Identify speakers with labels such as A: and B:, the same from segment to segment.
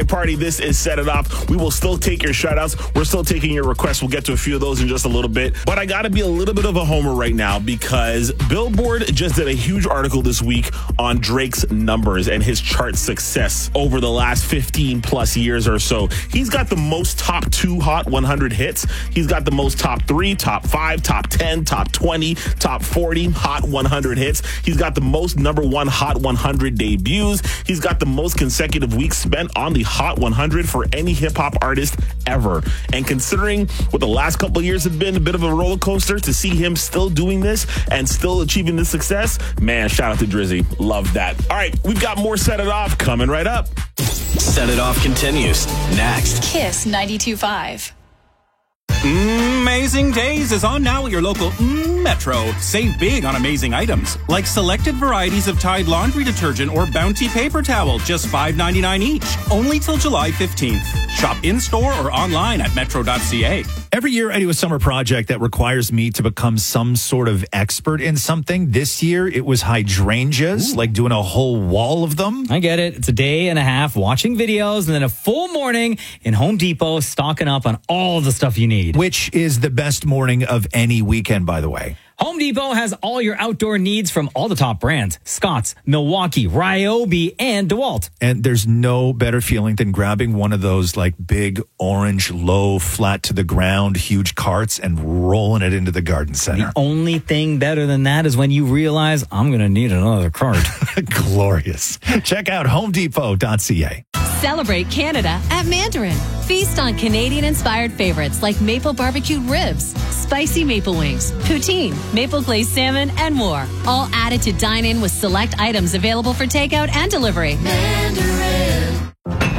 A: Party. This is Set It Off. We will still take your shout-outs. We're still taking your requests. We'll get to a few of those in just a little bit. But I got to be a little bit of a homer right now because Billboard just did a huge article this week on Drake's numbers and his chart success over the last 15 plus years or so. He's got the most top 2 Hot 100 hits. He's got the most top 3, top 5, top 10, top 20, top 40 Hot 100 hits. He's got the most number 1 Hot 100 debuts. He's got the most consecutive weeks spent on the Hot 100 for any hip-hop artist ever. And considering what the last couple of years have been, a bit of a roller coaster, to see him still doing this and still achieving this success, man, shout out to Drizzy. Love that. All right, we've got more Set It Off coming right up.
B: Set It Off continues next.
C: Kiss 92.5.
D: Amazing Days is on now at your local Metro. Save big on amazing items, like selected varieties of Tide laundry detergent or Bounty paper towel, just $5.99 each. Only till July 15th. Shop in-store or online at metro.ca.
E: Every year I do a summer project that requires me to become some sort of expert in something. This year it was hydrangeas, like doing a whole wall of them.
F: I get it. It's a day and a half watching videos and then a full morning in Home Depot stocking up on all the stuff you need.
E: Which is the best morning of any weekend, by the way.
F: Home Depot has all your outdoor needs from all the top brands: Scotts, Milwaukee, Ryobi, and DeWalt.
E: And there's no better feeling than grabbing one of those like big orange, low, flat to the ground, huge carts and rolling it into the garden center.
F: The only thing better than that is when you realize I'm going to need another cart.
E: Glorious. Check out homedepot.ca.
G: Celebrate Canada at Mandarin. Feast on Canadian-inspired favorites like maple barbecued ribs, spicy maple wings, poutine, maple glazed salmon, and more. All added to dine in with select items available for takeout and delivery.
H: Mandarin.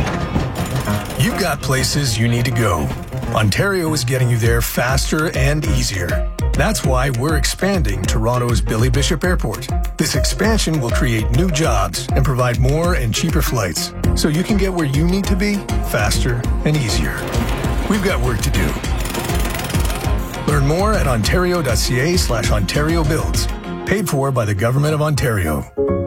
H: You've got places you need to go. Ontario is getting you there faster and easier. That's why we're expanding Toronto's Billy Bishop Airport. This expansion will create new jobs and provide more and cheaper flights, so you can get where you need to be faster and easier. We've got work to do. Learn more at ontario.ca/Ontario Builds. Paid for by the Government of Ontario.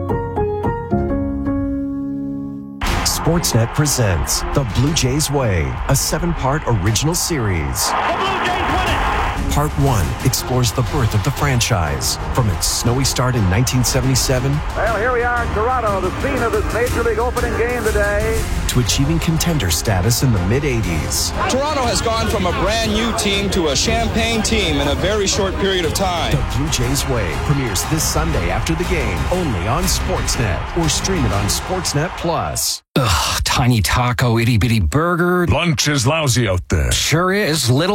I: Sportsnet presents The Blue Jays Way, a 7-part original series. Part 1 explores the birth of the franchise, from its snowy start in 1977
J: well, here we are in Toronto, the scene of this Major League opening game today,
I: to achieving contender status in the mid-'80s.
K: Toronto has gone from a brand new team to a champagne team in a very short period of time.
I: The Blue Jays Way premieres this Sunday after the game, only on Sportsnet, or stream it on Sportsnet Plus.
L: Ugh, tiny taco, itty-bitty burger.
M: Lunch is lousy out there.
L: Sure is. Little